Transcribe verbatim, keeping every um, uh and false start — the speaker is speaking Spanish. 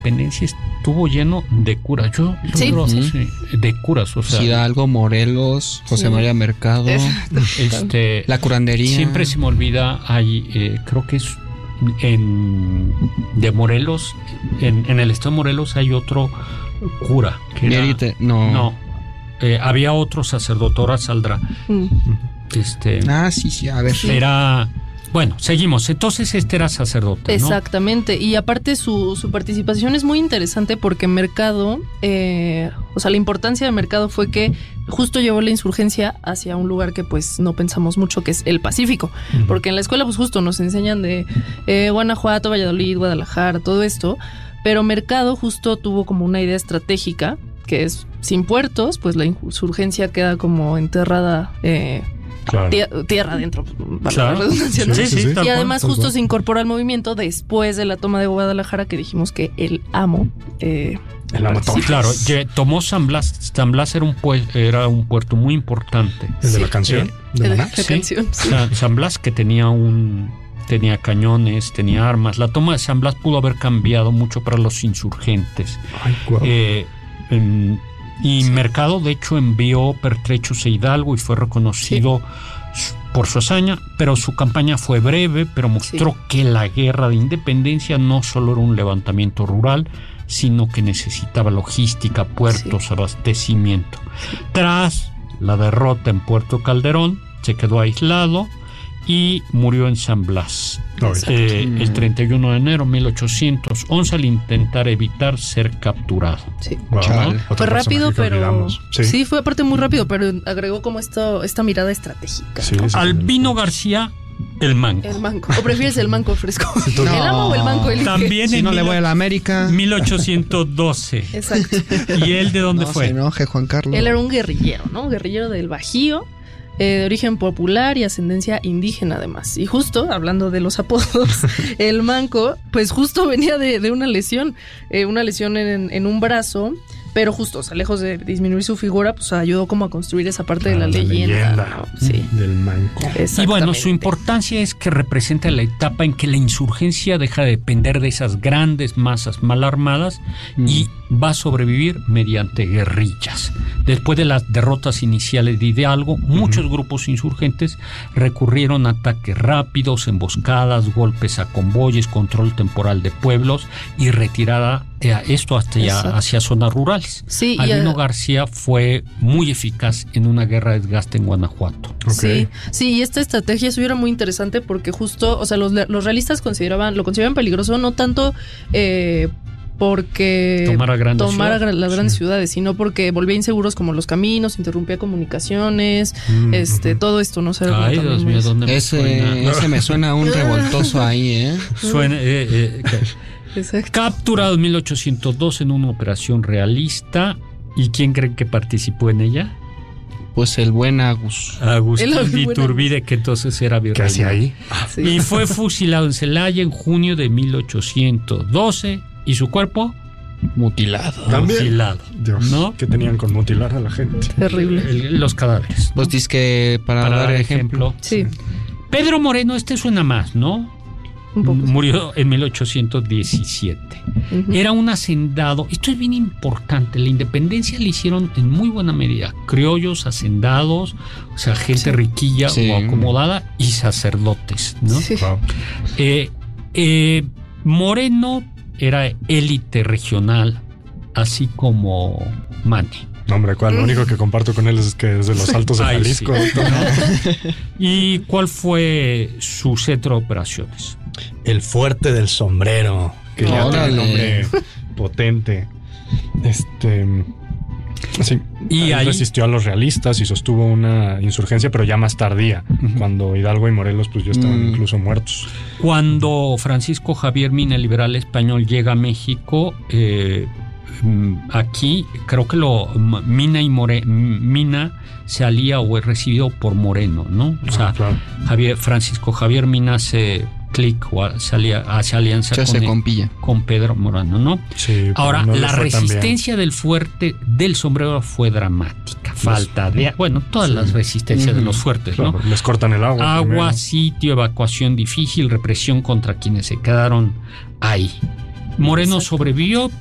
independencia estuvo lleno de curas. Yo, yo sí. Creo, sí, de curas, o sea, Hidalgo, Morelos, José sí. María Mercado, este, la curandería. Siempre se me olvida, hay, eh, creo que es en de Morelos, en, en el estado de Morelos hay otro cura. Que era, Mérite, no. No, eh, había otro sacerdote, ahora saldrá. Mm. Este, ah, sí, sí, a ver. Era... Bueno, seguimos. Entonces este era sacerdote, ¿no? Exactamente. Y aparte su, su participación es muy interesante porque Mercado, eh, o sea, la importancia de Mercado fue que justo llevó la insurgencia hacia un lugar que pues no pensamos mucho, que es el Pacífico. Uh-huh. Porque en la escuela pues justo nos enseñan de eh, Guanajuato, Valladolid, Guadalajara, todo esto. Pero Mercado justo tuvo como una idea estratégica, que es sin puertos, pues la insurgencia queda como enterrada... Eh, Claro. Tierra adentro, para claro. la redundancia, ¿no? Sí, sí, sí, y además cual, justo cual. se incorpora al movimiento después de la toma de Guadalajara, que dijimos que el amo eh, el amo sí, claro, tomó San Blas. San Blas era un, pu- era un puerto muy importante. ¿El sí. de la canción? Eh, ¿De la, la sí. canción, sí. San Blas, que tenía un tenía cañones, tenía armas. La toma de San Blas pudo haber cambiado mucho para los insurgentes. Ay, wow. eh, en, Y sí. Mercado, de hecho, envió pertrechos a Hidalgo y fue reconocido sí. por su hazaña, pero su campaña fue breve, pero mostró sí. que la guerra de independencia no solo era un levantamiento rural, sino que necesitaba logística, puertos, sí. abastecimiento. Tras la derrota en Puerto Calderón, se quedó aislado y murió en San Blas eh, el treinta y uno de enero de mil ochocientos once al intentar evitar ser capturado. Sí. Wow, ¿no? Fue rápido, pero sí. sí, fue aparte muy rápido, pero agregó como esto, esta mirada estratégica. Sí, ¿no? sí, Albino García, el manco. El manco. ¿O prefieres el manco fresco? No. ¿El amo o el manco? El También si en no mil, le voy a la América. mil ochocientos doce. Exacto. ¿Y él de dónde no fue? Se enoje, Juan Carlos. Él era un guerrillero, ¿no? Guerrillero del Bajío. Eh, de origen popular y ascendencia indígena además. Y justo, hablando de los apodos, el manco, pues justo venía de, de una lesión, eh, una lesión en, en un brazo, pero justo, o sea, lejos de disminuir su figura, pues ayudó como a construir esa parte ah, de la, la leyenda, leyenda ¿no? Sí. Del manco. Y bueno, su importancia es que representa la etapa en que la insurgencia deja de depender de esas grandes masas mal armadas mm. y va a sobrevivir mediante guerrillas. Después de las derrotas iniciales de Hidalgo, uh-huh. muchos grupos insurgentes recurrieron a ataques rápidos, emboscadas, golpes a convoyes, control temporal de pueblos y retirada, eh, esto hasta ya hacia zonas rurales. Sí, Albino uh, García fue muy eficaz en una guerra de desgaste en Guanajuato. Okay. Sí, sí, y esta estrategia suyo era muy interesante porque justo, o sea, los, los realistas consideraban, lo consideraban peligroso, no tanto eh, porque tomara grandes tomara ciudades, las grandes sí. ciudades, sino porque volvía inseguros como los caminos, interrumpía comunicaciones, mm, este, uh-huh. todo esto, no sé. Ay, Dios mío, ¿dónde me ese, suena? ese me suena un revoltoso ahí, ¿eh? Suena, eh, eh, capturado en mil ochocientos dos en una operación realista. ¿Y quién creen que participó en ella? Pues el buen Agus. Agustín de Iturbide, que entonces era virrey. ¿Qué hacía ahí? Sí. Y fue fusilado en Celaya en junio de mil ochocientos doce. ¿Y su cuerpo? Mutilado. ¿También? Mutilado. Dios, ¿no? ¿Qué tenían con mutilar a la gente? Terrible. El, los cadáveres. Pues dices que para, para dar dar ejemplo. ejemplo. Sí. Pedro Moreno, este suena más, ¿no? Un poco. Murió en mil ochocientos diecisiete. Uh-huh. Era un hacendado. Esto es bien importante. La independencia la hicieron en muy buena medida criollos, hacendados, o sea, gente sí. riquilla sí. o acomodada y sacerdotes, ¿no? Sí. Wow. Eh, eh, Moreno era élite regional, así como Manny. No, hombre, ¿cuál? Lo único que comparto con él es que es de los Altos de Jalisco. Sí. ¿No? ¿Y cuál fue su centro de operaciones? El Fuerte del Sombrero, que ya tiene un nombre potente. Este... Sí, y ahí resistió a los realistas y sostuvo una insurgencia, pero ya más tardía, uh-huh. cuando Hidalgo y Morelos pues ya estaban uh-huh. incluso muertos. Cuando Francisco Javier Mina, el liberal español, llega a México, eh, aquí creo que lo Mina y More, Mina se alía o es recibido por Moreno, ¿no? O sea, ah, claro. Javier, Francisco Javier Mina se clic o se alía, hace alianza con, el, con Pedro Moreno, ¿no? Sí, ahora, no la resistencia del fuerte del sombrero fue dramática. Falta los, de... Bueno, todas sí. las resistencias uh-huh. de los fuertes, claro, ¿no? Les cortan el agua. Agua, primero. Sitio, evacuación difícil, represión contra quienes se quedaron ahí. Moreno Exacto. sobrevivió,